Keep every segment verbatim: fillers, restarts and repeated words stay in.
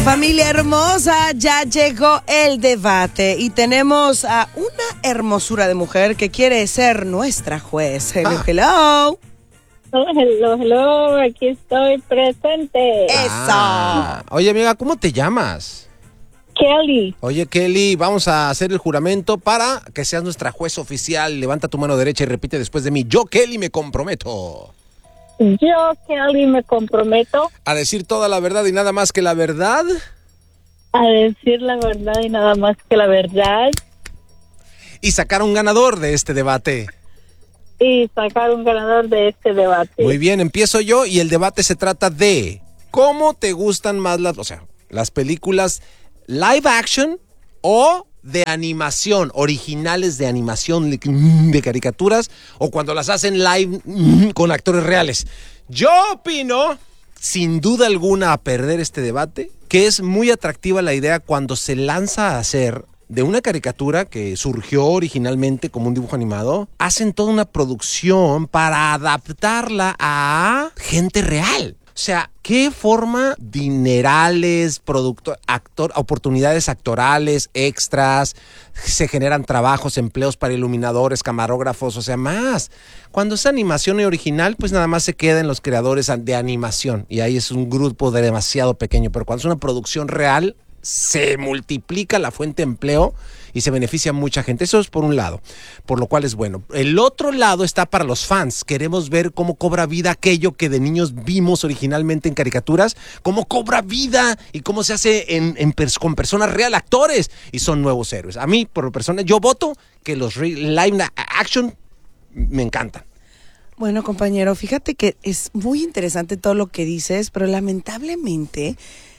Familia hermosa, ya llegó el debate y tenemos a una hermosura de mujer que quiere ser nuestra juez. Hello, Ah. hello. Oh, hello, hello, aquí estoy presente. Eso. Ah. Oye, amiga, ¿cómo te llamas? Kelly. Oye, Kelly, vamos a hacer el juramento para que seas nuestra juez oficial. Levanta tu mano derecha y repite después de mí. Yo, Kelly, me comprometo Yo, Kelly, me comprometo a decir toda la verdad y nada más que la verdad. a decir la verdad y nada más que la verdad Y sacar un ganador de este debate. y sacar un ganador de este debate. Muy bien, empiezo yo y el debate se trata de cómo te gustan más las, o sea, las películas live action o de animación, originales de animación, de, de caricaturas, o cuando las hacen live con actores reales. Yo opino, sin duda alguna, a perder este debate, que es muy atractiva la idea cuando se lanza a hacer de una caricatura que surgió originalmente como un dibujo animado, hacen toda una producción para adaptarla a gente real. O sea, ¿qué forma dinerales, producto, actor, oportunidades actorales, extras, se generan trabajos, empleos para iluminadores, camarógrafos, o sea, más? Cuando es animación y original, pues nada más se queda en los creadores de animación y ahí es un grupo de demasiado pequeño, pero cuando es una producción real, se multiplica la fuente de empleo y se beneficia a mucha gente. Eso es por un lado, por lo cual es bueno. El otro lado está para los fans. Queremos ver cómo cobra vida aquello que de niños vimos originalmente en caricaturas, cómo cobra vida y cómo se hace en, en pers- con personas reales, actores, y son nuevos héroes. A mí, por persona, yo voto que los re- live action me encantan. Bueno, compañero, fíjate que es muy interesante todo lo que dices, pero lamentablemente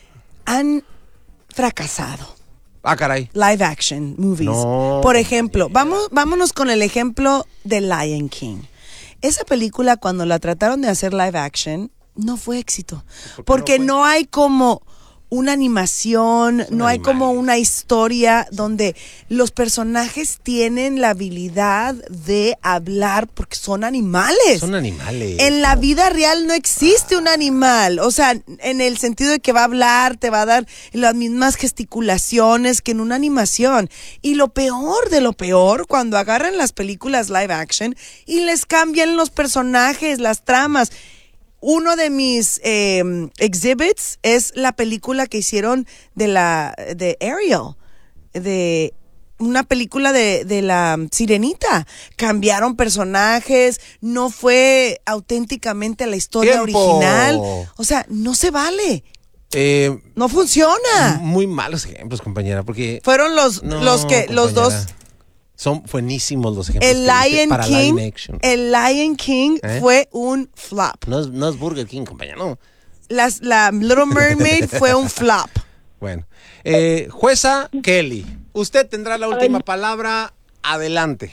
han fracasado. Ah, caray. Live action movies. No. Por ejemplo, vamos, vámonos con el ejemplo de Lion King. Esa película, cuando la trataron de hacer live action, no fue éxito. ¿Por qué Porque no fue? no hay como una animación, Son no hay como animales. una historia donde los personajes tienen la habilidad de hablar porque son animales. Son animales. En la vida real no existe un animal, o sea, en el sentido de que va a hablar, te va a dar las mismas gesticulaciones que en una animación. Y lo peor de lo peor, cuando agarran las películas live action y les cambian los personajes, las tramas. Uno de mis eh, exhibits es la película que hicieron de la de Ariel, de una película de, de la Sirenita. Cambiaron personajes, no fue auténticamente la historia ¡Tiempo! original. O sea, no se vale, Eh, no funciona. muy malos ejemplos, compañera, porque Fueron los, No, los que, los compañera. dos. Son buenísimos los ejemplos. El que diste Lion para King, live action. el Lion King ¿Eh? fue un flop. No es, no es Burger King, compañera, no. Las, la Little Mermaid fue un flop. Bueno, eh, jueza Kelly, usted tendrá la última palabra. Adelante.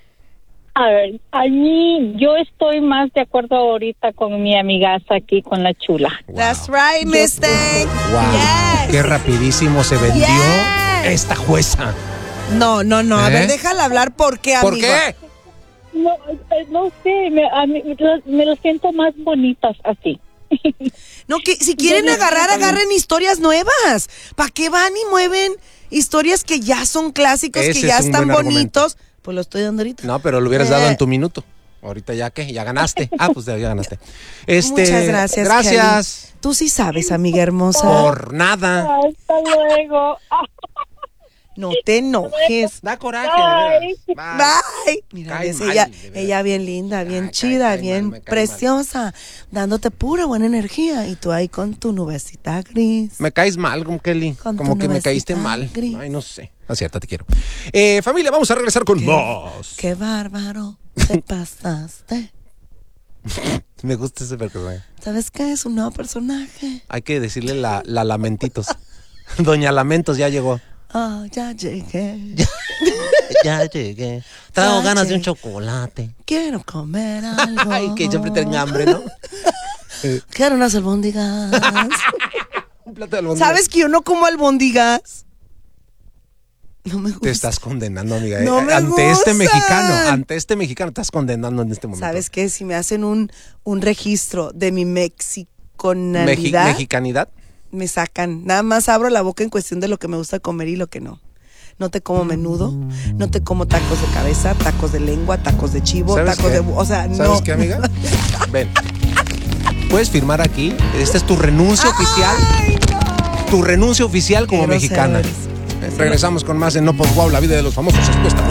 A ver, a mí, yo estoy más de acuerdo ahorita con mi amigaza aquí, con la chula. Wow. That's right, Mister. Wow, Yes. qué rapidísimo se vendió Yes. esta jueza. No, no, no. A ¿Eh? ver, déjala hablar. ¿Por qué, amigo? ¿Por qué? No, eh, no sé, me, a mí, lo- me lo siento más bonitas así. No, que si quieren Yo- agarrar, agarren historias nuevas. ¿Para qué van y mueven historias que ya son clásicos, Ese que ya es un están buen argumento. bonitos? Pues lo estoy dando ahorita. No, pero lo hubieras Eh. dado en tu minuto. Ahorita ya que ya ganaste. Ah, pues ya ganaste. Este, Muchas gracias, Gracias Kelly. Tú sí sabes, amiga hermosa. por nada. Hasta luego. Ah, No te enojes. Da coraje, de Ay. veras. Bye. Bye. Mira, Cae es mal, ella, de veras. ella bien linda, bien Ay, cae- chida, cae bien mal, me cae preciosa, dándote pura buena energía. Y tú ahí con tu nubecita gris. Me caes mal, como Kelly. Con tu Como que me nubecita caíste mal. gris. Ay, no sé. No es cierto, te quiero. Eh, familia, vamos a regresar con más. Qué bárbaro te pasaste. Me gusta ese personaje. ¿Sabes qué? Es un nuevo personaje. Hay que decirle la, la Lamentitos. Doña Lamentos ya llegó. Ah, ya llegué. Ya llegué. Traigo Ya ganas de un llegué. chocolate. Quiero comer algo. Ay, que siempre tenga hambre, ¿no? Quiero unas albóndigas. Un plato de albóndigas. ¿Sabes que yo no como albóndigas? No me gusta. Te estás condenando, amiga. No Eh, me ante este gustan. mexicano, ante este mexicano, te estás condenando en este momento. ¿Sabes qué? Si me hacen un, un registro de mi Mexi- mexiconalidad, mexicanidad. me sacan. Nada más abro la boca en cuestión de lo que me gusta comer y lo que no. No te como menudo, no te como tacos de cabeza, tacos de lengua, tacos de chivo, tacos qué? de... O sea, ¿Sabes no. ¿Sabes qué, amiga? Ven. ¿Puedes firmar aquí? Esta es tu renuncia oficial. ¡Ay, no! Tu renuncia oficial como Qué grosero mexicana. eres. Regresamos con más en No Post Wow, la vida de los famosos expuesta.